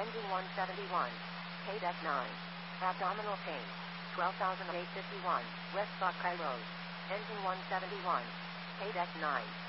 Engine 171. KDEC 9. Abdominal pain. 12,851. West Buckeye Road. Engine 171. KDEC 9.